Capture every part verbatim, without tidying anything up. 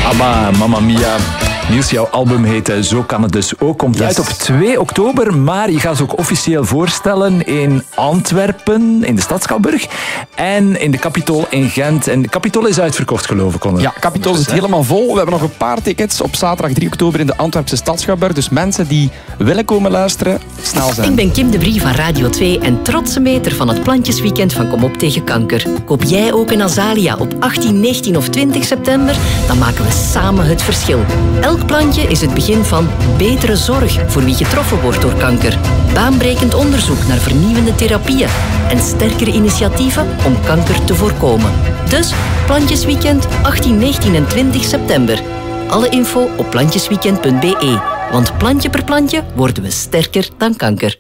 ABBA, Mamma Mia. Niels, jouw album heet Zo kan het dus ook. Komt yes. uit op twee oktober, maar je gaat ze ook officieel voorstellen in Antwerpen, in de Stad Schouwburg, en in de Capitol in Gent. En de Capitol is uitverkocht, geloof ik. Ja, Capitol zit helemaal vol. We hebben nog een paar tickets op zaterdag drie oktober in de Antwerpse Stad Schouwburg. Dus mensen die willen komen luisteren, snel zijn. Ik ben Kim de Brie van Radio twee en trotse meter van het Plantjesweekend van Kom op tegen kanker. Koop jij ook een Azalia op achttien, negentien of twintig september? Dan maken we samen het verschil. Elk plantje is het begin van betere zorg voor wie getroffen wordt door kanker. Baanbrekend onderzoek naar vernieuwende therapieën en sterkere initiatieven om kanker te voorkomen. Dus Plantjesweekend achttien, negentien en twintig september. Alle info op plantjesweekend punt b e. Want plantje per plantje worden we sterker dan kanker.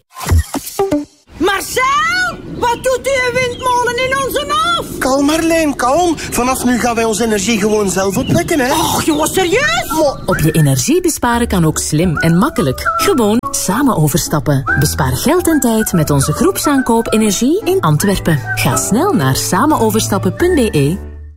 Marcel, wat doet u een windmolen in onze hof? Kalm Marleen, kalm. Vanaf nu gaan wij onze energie gewoon zelf opwekken, hè. Och, jongens, serieus? Maar... Op je energie besparen kan ook slim en makkelijk. Gewoon samen overstappen. Bespaar geld en tijd met onze groepsaankoop energie in Antwerpen. Ga snel naar samenoverstappen punt b e.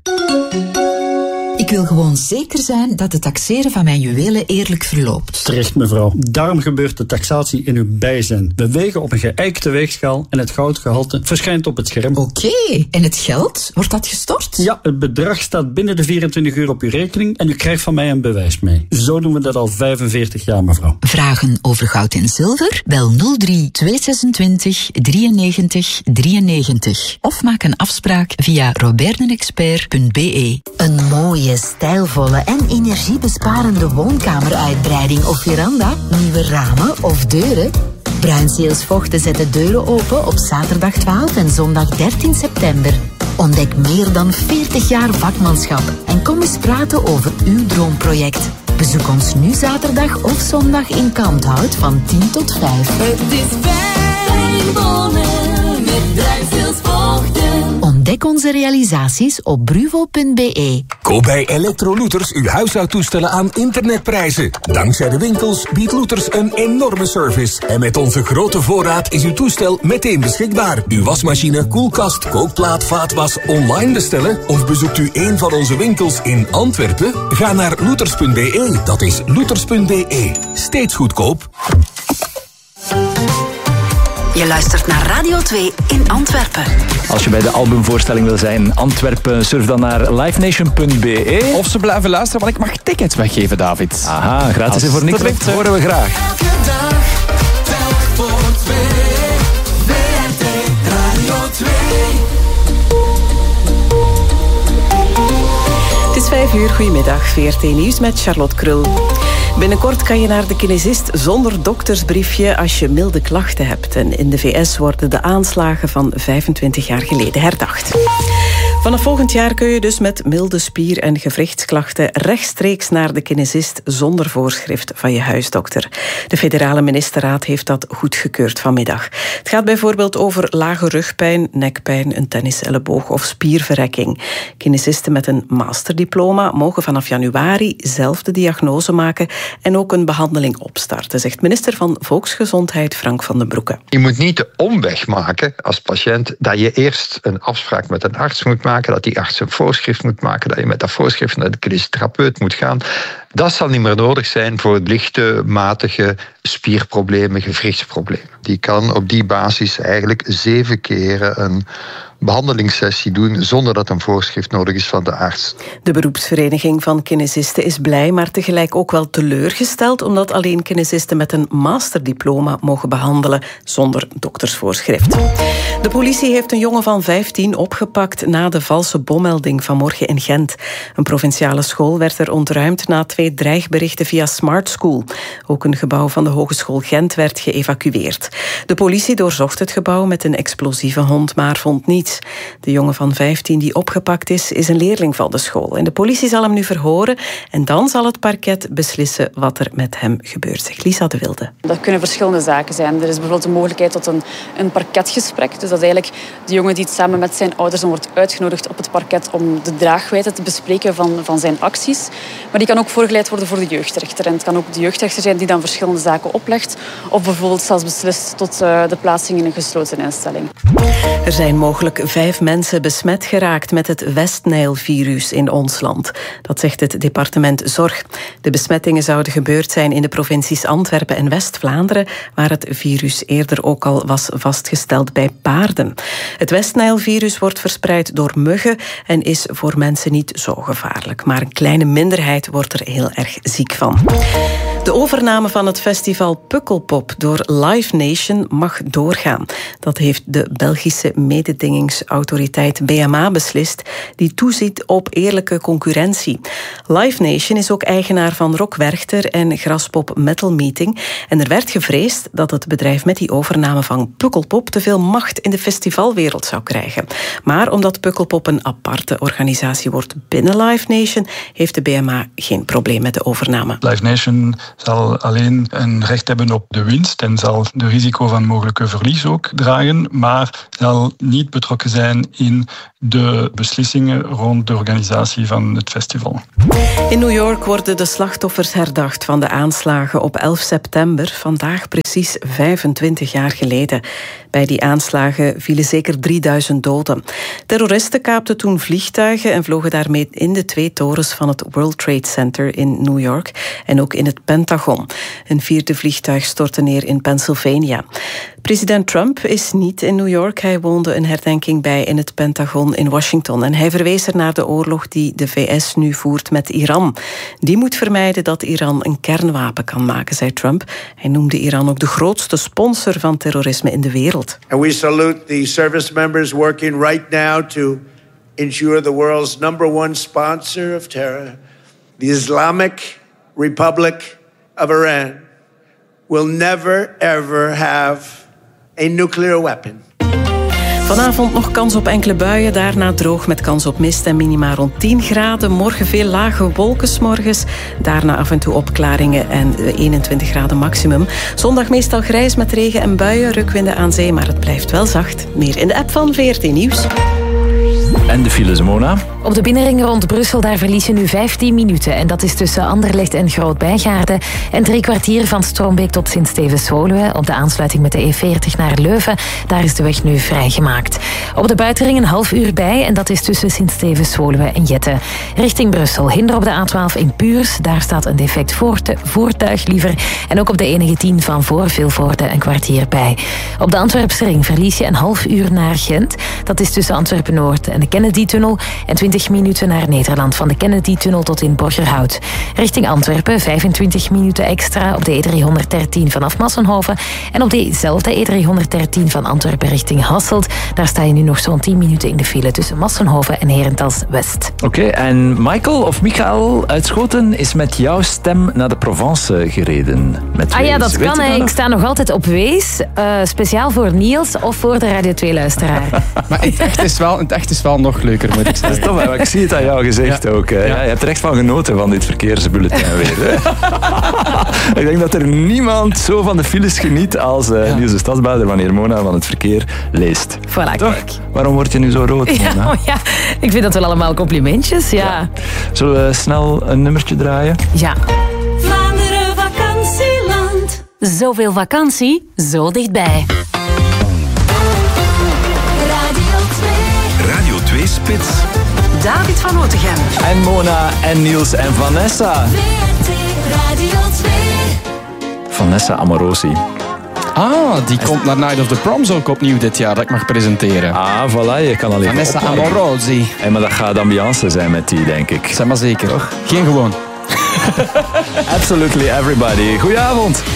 Ik wil gewoon zeker zijn dat het taxeren van mijn juwelen eerlijk verloopt. Terecht, mevrouw. Daarom gebeurt de taxatie in uw bijzijn. We wegen op een geëikte weegschaal en het goudgehalte verschijnt op het scherm. Oké, okay. En het geld? Wordt dat gestort? Ja, het bedrag staat binnen de vierentwintig uur op uw rekening en u krijgt van mij een bewijs mee. Zo doen we dat al vijfenveertig jaar, mevrouw. Vragen over goud en zilver? Bel nul drie tweehonderdzesentwintig drieënnegentig drieënnegentig of maak een afspraak via roberdenexpert punt b e. Een mooie, stijlvolle en energiebesparende woonkameruitbreiding of veranda, nieuwe ramen of deuren. Bruinzeels Vochten zet de deuren open op zaterdag twaalf en zondag dertien september. Ontdek meer dan veertig jaar vakmanschap en kom eens praten over uw droomproject. Bezoek ons nu zaterdag of zondag in Kalmthout van tien tot vijf. Het is fijn wonen met Bruinzeels Vochten. Ontdek onze realisaties op bruvo punt b e. Koop bij Electrolooters uw huishoudtoestellen aan internetprijzen. Dankzij de winkels biedt Looters een enorme service. En met onze grote voorraad is uw toestel meteen beschikbaar. Uw wasmachine, koelkast, kookplaat, vaatwas online bestellen? Of bezoekt u een van onze winkels in Antwerpen? Ga naar looters punt b e. Dat is looters punt b e. Steeds goedkoop. Je luistert naar Radio twee in Antwerpen. Als je bij de albumvoorstelling wil zijn in Antwerpen, surf dan naar livenation punt b e. Of ze blijven luisteren, want ik mag tickets weggeven, David. Aha, gratis en voor niks. Dat horen we graag. Elke dag, telk voor twee. V R T Radio twee. Het is vijf uur, goedemiddag. V R T Nieuws met Charlotte Krul. Binnenkort kan je naar de kinesist zonder doktersbriefje als je milde klachten hebt. En in de V S worden de aanslagen van vijfentwintig jaar geleden herdacht. Vanaf volgend jaar kun je dus met milde spier- en gewrichtsklachten rechtstreeks naar de kinesist zonder voorschrift van je huisdokter. De federale ministerraad heeft dat goedgekeurd vanmiddag. Het gaat bijvoorbeeld over lage rugpijn, nekpijn, een tenniselleboog of spierverrekking. Kinesisten met een masterdiploma mogen vanaf januari zelf de diagnose maken en ook een behandeling opstarten, zegt minister van Volksgezondheid Frank van den Broeke. Je moet niet de omweg maken als patiënt dat je eerst een afspraak met een arts moet maken, dat die arts een voorschrift moet maken, dat je met dat voorschrift naar de kinesitherapeut moet gaan. Dat zal niet meer nodig zijn voor lichte, matige spierproblemen, gewrichtsproblemen. Die kan op die basis eigenlijk zeven keren een behandelingssessie doen zonder dat een voorschrift nodig is van de arts. De beroepsvereniging van kinesisten is blij, maar tegelijk ook wel teleurgesteld, omdat alleen kinesisten met een masterdiploma mogen behandelen zonder doktersvoorschrift. De politie heeft een jongen van vijftien opgepakt na de valse bommelding vanmorgen in Gent. Een provinciale school werd er ontruimd na twee dreigberichten via Smart School. Ook een gebouw van de Hogeschool Gent werd geëvacueerd. De politie doorzocht het gebouw met een explosieve hond, maar vond niets. De jongen van vijftien die opgepakt is, is een leerling van de school. En de politie zal hem nu verhoren en dan zal het parket beslissen wat er met hem gebeurt, zegt Lisa de Wilde. Dat kunnen verschillende zaken zijn. Er is bijvoorbeeld de mogelijkheid tot een, een parketgesprek. Dus dat eigenlijk de jongen die samen met zijn ouders dan wordt uitgenodigd op het parket om de draagwijte te bespreken van, van zijn acties. Maar die kan ook voorgeleid worden voor de jeugdrechter. En het kan ook de jeugdrechter zijn die dan verschillende zaken oplegt. Of bijvoorbeeld zelfs beslist tot uh, de plaatsing in een gesloten instelling. Er zijn mogelijk vijf mensen besmet geraakt met het West-Nijl-virus in ons land. Dat zegt het departement Zorg. De besmettingen zouden gebeurd zijn in de provincies Antwerpen en West-Vlaanderen, waar het virus eerder ook al was vastgesteld bij paarden. Het West-Nijl-virus wordt verspreid door muggen en is voor mensen niet zo gevaarlijk. Maar een kleine minderheid wordt er heel erg ziek van. De overname van het festival Pukkelpop door Live Nation mag doorgaan. Dat heeft de Belgische mededingingsautoriteit B M A beslist, die toeziet op eerlijke concurrentie. Live Nation is ook eigenaar van Rock Werchter en Graspop Metal Meeting. En er werd gevreesd dat het bedrijf met die overname van Pukkelpop te veel macht in de festivalwereld zou krijgen. Maar omdat Pukkelpop een aparte organisatie wordt binnen Live Nation, heeft de B M A geen probleem met de overname. Live Nation zal alleen een recht hebben op de winst en zal de risico van mogelijke verlies ook dragen, maar zal niet betrokken zijn in de beslissingen rond de organisatie van het festival. In New York worden de slachtoffers herdacht van de aanslagen op elf september, vandaag precies vijfentwintig jaar geleden. Bij die aanslagen vielen zeker drieduizend doden. Terroristen kaapten toen vliegtuigen en vlogen daarmee in de twee torens van het World Trade Center in New York en ook in het Pentagon. Een vierde vliegtuig stortte neer in Pennsylvania. President Trump is niet in New York. Hij woonde een herdenking bij in het Pentagon in Washington. En hij verwees er naar de oorlog die de V S nu voert met Iran. Die moet vermijden dat Iran een kernwapen kan maken, zei Trump. Hij noemde Iran ook de grootste sponsor van terrorisme in de wereld. And we salute the service members working right now to ensure the world's number one sponsor of terror, the Islamic Republic of Iran, will never ever have a nuclear weapon. Vanavond nog kans op enkele buien, daarna droog met kans op mist en minima rond tien graden. Morgen veel lage wolken 's morgens, daarna af en toe opklaringen en eenentwintig graden maximum. Zondag meestal grijs met regen en buien, rukwinden aan zee, maar het blijft wel zacht. Meer in de app van V R T Nieuws. En de files, Mona? Op de binnenring rond Brussel, daar verlies je nu vijftien minuten. En dat is tussen Anderlecht en Groot-Bijgaarden. En drie kwartier van Strombeek tot Sint-Stevens-Woluwe. Op de aansluiting met de E veertig naar Leuven, daar is de weg nu vrijgemaakt. Op de buitenring een half uur bij. En dat is tussen Sint-Stevens-Woluwe en Jette. Richting Brussel, hinder op de A twaalf in Puurs. Daar staat een defect voertuig liever. En ook op de E negentien van voor Vilvoorde een kwartier bij. Op de Antwerpse ring verlies je een half uur naar Gent. Dat is tussen Antwerpen-Noord en de Kennedy-tunnel. En twintig minuten naar Nederland van de Kennedy-tunnel tot in Borgerhout. Richting Antwerpen vijfentwintig minuten extra op de E driehonderddertien vanaf Massenhoven. En op dezelfde E driehonderddertien van Antwerpen richting Hasselt. Daar sta je nu nog zo'n tien minuten in de file tussen Massenhoven en Herentals-West. Oké, okay, en Michael of Michael uit Schoten is met jouw stem naar de Provence gereden. Met ah ja, dat kan. Dat ik sta nog altijd op Wees. Uh, speciaal voor Niels of voor de Radio twee-luisteraar. Maar in het echt is wel, in het echt is wel nog leuker, moet ik zeggen. Dat is toch, maar ik zie het aan jou gezegd ja. ook. Ja. Ja, je hebt er echt van genoten van dit verkeersbulletin weer. Ik denk dat er niemand zo van de files geniet als uh, ja. Niels de Stadsbader wanneer Mona van het verkeer leest. Voilà, toch? Kijk. Waarom word je nu zo rood, Mona? Ja, oh ja, ik vind dat wel allemaal complimentjes, ja. ja. Zullen we snel een nummertje draaien? Ja. Vlaanderen vakantieland. Zoveel vakantie, zo dichtbij. Radio twee Spits. David van Otegem. En Mona en Niels en Vanessa. V R T Radio twee. Vanessa Amorosi. Ah, die komt naar Night of the Proms ook opnieuw dit jaar, dat ik mag presenteren. Ah, voilà, je kan alleen Vanessa Amorosi. Hey, maar dat gaat ambiance zijn met die, denk ik. Zeg maar zeker. Toch? Geen gewoon. Absolutely everybody. Goedenavond.